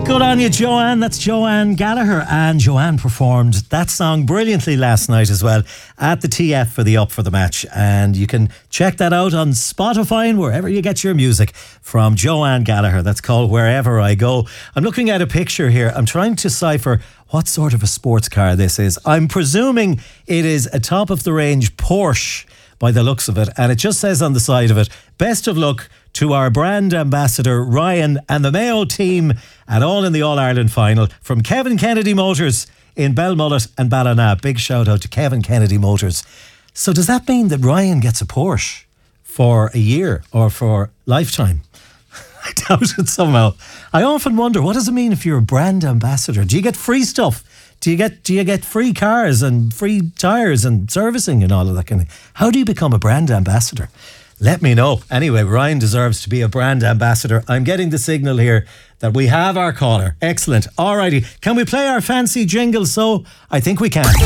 Good on you, Joanne. That's Joanne Gallagher. And Joanne performed that song brilliantly last night as well at the TF for the Up for the Match. And you can check that out on Spotify and wherever you get your music from Joanne Gallagher. That's called Wherever I Go. I'm looking at a picture here. I'm trying to decipher what sort of a sports car this is. I'm presuming it is a top-of-the-range Porsche by the looks of it. And it just says on the side of it, best of luck to our brand ambassador Ryan and the Mayo team at All in the All-Ireland final from Kevin Kennedy Motors in Belmullet and Ballina. Big shout out to Kevin Kennedy Motors. So does that mean that Ryan gets a Porsche for a year or for lifetime? I doubt it somehow. I often wonder, what does it mean if you're a brand ambassador? Do you get free stuff? Do you get free cars and free tyres and servicing and all of that kind of thing? How do you become a brand ambassador? Let me know. Anyway, Ryan deserves to be a brand ambassador. I'm getting the signal here that we have our caller. Excellent. Alrighty. Can we play our fancy jingle? So I think we can. It's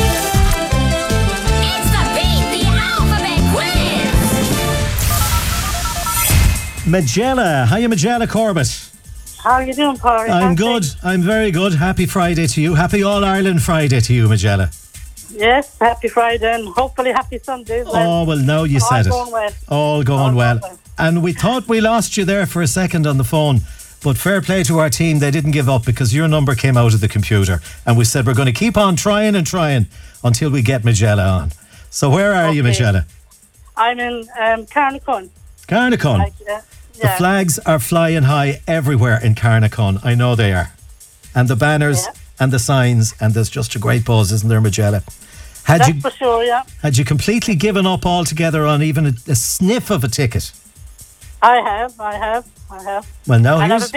the Beat the Alphabet Quiz. Magella. Hiya, Magella Corbett. How are you doing, Paul? I'm good. I'm very good. Happy Friday to you. Happy All-Ireland Friday to you, Magella. Yes, happy Friday and hopefully happy Sunday as well. Oh, well, now you said it. All going well. All going well. And we thought we lost you there for a second on the phone, but fair play to our team. They didn't give up because your number came out of the computer. And we said we're going to keep on trying and trying until we get Magella on. So where are you, Magella? I'm in Carnacon. Carnacon. The flags are flying high everywhere in Carnacon. I know they are. And the banners and the signs, and there's just a great buzz, isn't there, Magella? That's for sure, yeah. Had you completely given up altogether on even a sniff of a ticket? I have. Well, now I here's...